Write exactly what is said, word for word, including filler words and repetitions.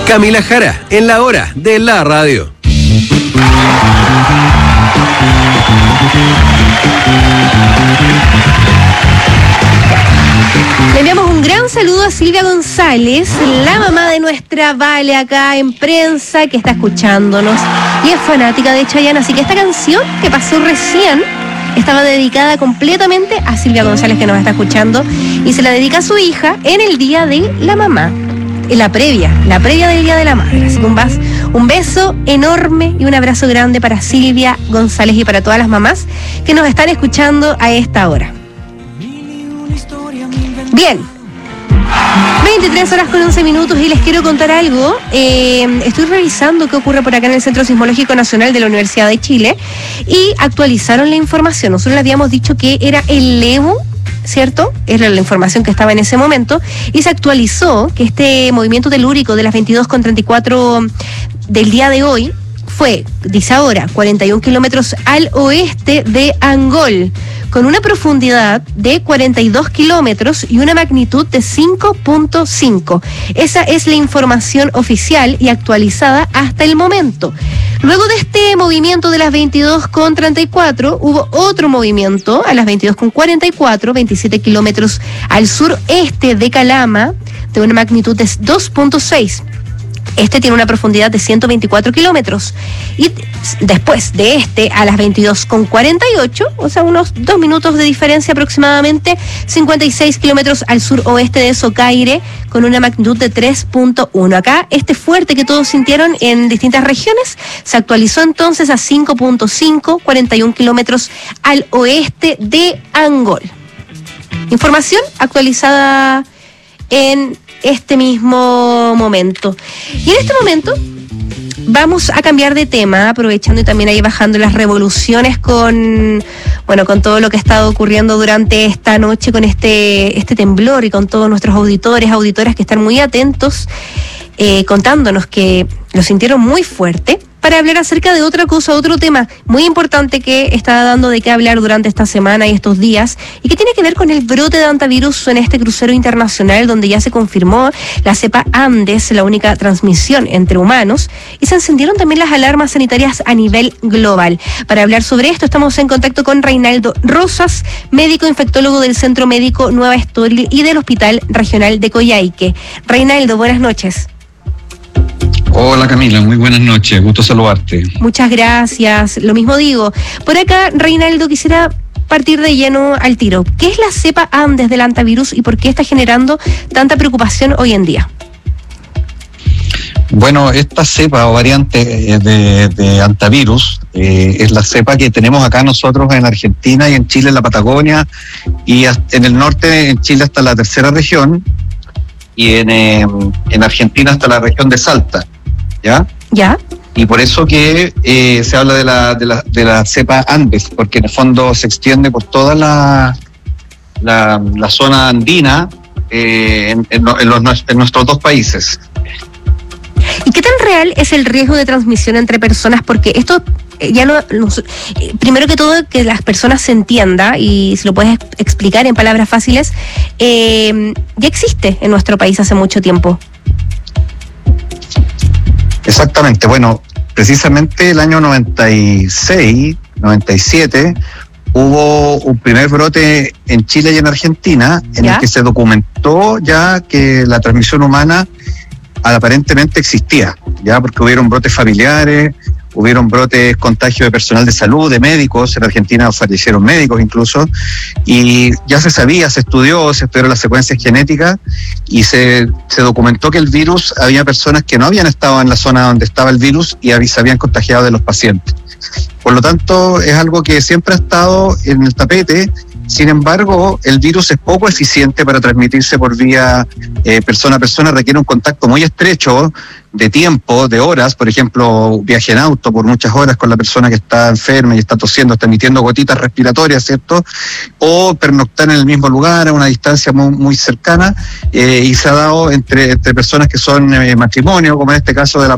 Camila Jara, en la hora de la radio. Le enviamos un gran saludo a Silvia González, la mamá de nuestra Vale acá en prensa, que está escuchándonos y es fanática de Chayanne, así que esta canción que pasó recién estaba dedicada completamente a Silvia González, que nos está escuchando, y se la dedica a su hija en el Día de la Mamá, en la previa, la previa del Día de la Madre. Así que un, bas, un beso enorme y un abrazo grande para Silvia González y para todas las mamás que nos están escuchando a esta hora. Bien, veintitrés horas con once minutos y les quiero contar algo. Eh, estoy revisando qué ocurre por acá en el Centro Sismológico Nacional de la Universidad de Chile y actualizaron la información. Nosotros le habíamos dicho que era el Levo, ¿cierto? Era la información que estaba en ese momento y se actualizó que este movimiento telúrico de las veintidós con treinta y cuatro del día de hoy fue, dice ahora, cuarenta y un kilómetros al oeste de Angol, con una profundidad de cuarenta y dos kilómetros y una magnitud de cinco punto cinco. Esa es la información oficial y actualizada hasta el momento. Luego de este movimiento de las veintidós con treinta y cuatro, hubo otro movimiento a las veintidós con cuarenta y cuatro, veintisiete kilómetros al sureste de Calama, de una magnitud de dos punto seis. Este tiene una profundidad de ciento veinticuatro kilómetros. Y después de este, a las veintidós con cuarenta y ocho, o sea, unos dos minutos de diferencia aproximadamente, cincuenta y seis kilómetros al suroeste de Socaire, con una magnitud de tres punto uno. Acá, este fuerte que todos sintieron en distintas regiones, se actualizó entonces a cinco punto cinco, cuarenta y un kilómetros al oeste de Angol. Información actualizada en este mismo momento. Y en este momento vamos a cambiar de tema, aprovechando y también ahí bajando las revoluciones con, bueno, con todo lo que ha estado ocurriendo durante esta noche, con este, este temblor y con todos nuestros auditores, auditoras que están muy atentos, eh, contándonos que lo sintieron muy fuerte, para hablar acerca de otra cosa, otro tema muy importante que está dando de qué hablar durante esta semana y estos días, y que tiene que ver con el brote de hantavirus en este crucero internacional, donde ya se confirmó la cepa Andes, la única transmisión entre humanos, y se encendieron también las alarmas sanitarias a nivel global. Para hablar sobre esto estamos en contacto con Reinaldo Rosas, médico infectólogo del Centro Médico Nueva Estoril y del Hospital Regional de Coyhaique. Reinaldo, buenas noches. Hola Camila, muy buenas noches, gusto saludarte. Muchas gracias, lo mismo digo. Por acá, Reinaldo, quisiera partir de lleno al tiro. ¿Qué es la cepa Andes del hantavirus y por qué está generando tanta preocupación hoy en día? Bueno, esta cepa o variante de, de hantavirus eh, es la cepa que tenemos acá nosotros en Argentina y en Chile, en la Patagonia, y en el norte, en Chile hasta la tercera región, y en, eh, en Argentina hasta la región de Salta. ¿Ya? ¿Ya? Y por eso que eh, se habla de la, de, la, de la cepa Andes, porque en el fondo se extiende por toda la, la, la zona andina eh, en, en, en, los, en nuestros dos países. ¿Y qué tan real es el riesgo de transmisión entre personas? Porque esto ya no, no... Primero que todo, que las personas se entienda, y si lo puedes explicar en palabras fáciles, eh, ya existe en nuestro país hace mucho tiempo. Exactamente, bueno, precisamente el año noventa y seis, noventa y siete, hubo un primer brote en Chile y en Argentina, en ¿Ya? el que se documentó ya que la transmisión humana aparentemente existía, ya porque hubieron brotes familiares, hubieron brotes, contagios de personal de salud, de médicos, en Argentina fallecieron médicos incluso, y ya se sabía, se estudió, se estudiaron las secuencias genéticas y se, se documentó que el virus, había personas que no habían estado en la zona donde estaba el virus y se habían contagiado de los pacientes. Por lo tanto, es algo que siempre ha estado en el tapete. Sin embargo, el virus es poco eficiente para transmitirse por vía eh, persona a persona, requiere un contacto muy estrecho de tiempo, de horas, por ejemplo, viaje en auto por muchas horas con la persona que está enferma y está tosiendo, está emitiendo gotitas respiratorias, ¿cierto? O pernoctar en el mismo lugar a una distancia muy, muy cercana, eh, y se ha dado entre, entre personas que son eh, matrimonio, como en este caso de la